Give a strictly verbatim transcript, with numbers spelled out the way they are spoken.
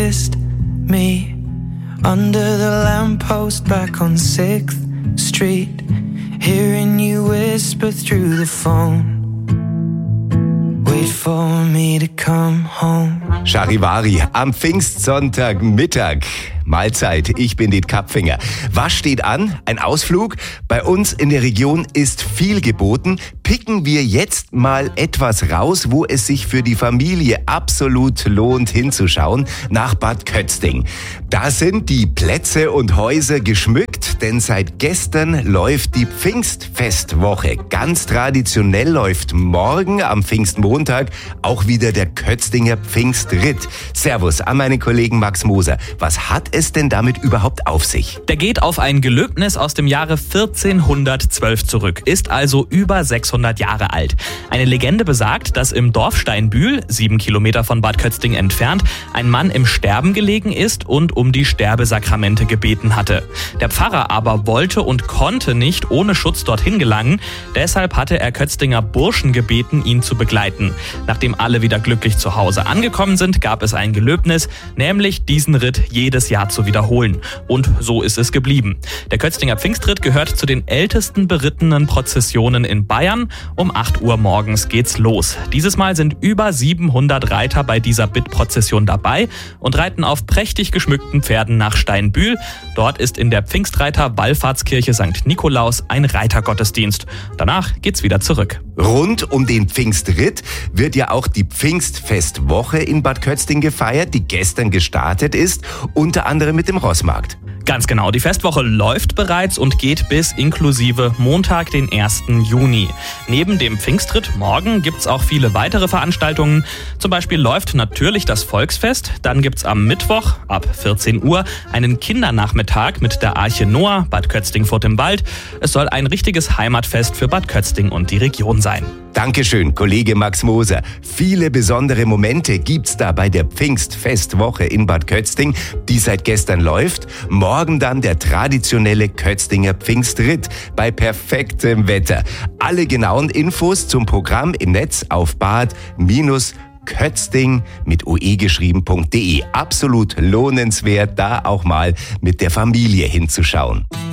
kissed me under the lamppost back on sixth Street, hearing you whisper through the phone. Wait for me to come home. Charivari am Pfingstsonntagmittag. Mahlzeit, ich bin Diet Kapfinger. Was steht an? Ein Ausflug? Bei uns in der Region ist viel geboten. Picken wir jetzt mal etwas raus, wo es sich für die Familie absolut lohnt hinzuschauen, nach Bad Kötzting. Da sind die Plätze und Häuser geschmückt, denn seit gestern läuft die Pfingstfestwoche. Ganz traditionell läuft morgen am Pfingstmontag auch wieder der Kötztinger Pfingstritt. Servus an meinen Kollegen Max Moser. Was hat es denn damit überhaupt auf sich? Der geht auf ein Gelöbnis aus dem Jahre vierzehnhundertzwölf zurück, ist also über sechshundert Jahre alt. Eine Legende besagt, dass im Dorf Steinbühl, sieben Kilometer von Bad Kötzting entfernt, ein Mann im Sterben gelegen ist und um die Sterbesakramente gebeten hatte. Der Pfarrer aber wollte und konnte nicht ohne Schutz dorthin gelangen, deshalb hatte er Kötztinger Burschen gebeten, ihn zu begleiten. Nachdem alle wieder glücklich zu Hause angekommen sind, gab es ein Gelöbnis, nämlich diesen Ritt jedes Jahr zu wiederholen. Und so ist es geblieben. Der Kötztinger Pfingstritt gehört zu den ältesten berittenen Prozessionen in Bayern. Um acht Uhr morgens geht's los. Dieses Mal sind über siebenhundert Reiter bei dieser Bittprozession dabei und reiten auf prächtig geschmückten Pferden nach Steinbühl. Dort ist in der Pfingstreiter-Wallfahrtskirche Sankt Nikolaus ein Reitergottesdienst. Danach geht's wieder zurück. Rund um den Pfingstritt wird ja auch die Pfingstfestwoche in Bad Kötzting gefeiert, die gestern gestartet ist, unter anderem mit dem Rossmarkt. Ganz genau, die Festwoche läuft bereits und geht bis inklusive Montag, den ersten Juni. Neben dem Pfingstritt morgen gibt's auch viele weitere Veranstaltungen. Zum Beispiel läuft natürlich das Volksfest, dann gibt's am Mittwoch ab vierzehn Uhr einen Kindernachmittag mit der Arche Noah, Bad Kötzting Furt im Wald. Es soll ein richtiges Heimatfest für Bad Kötzting und die Region sein. Dankeschön, Kollege Max Moser. Viele besondere Momente gibt's da bei der Pfingstfestwoche in Bad Kötzting, die seit gestern läuft. Morgen dann der traditionelle Kötztinger Pfingstritt bei perfektem Wetter. Alle genauen Infos zum Programm im Netz auf bad-kötzting mit oe geschrieben.de. Absolut lohnenswert, da auch mal mit der Familie hinzuschauen.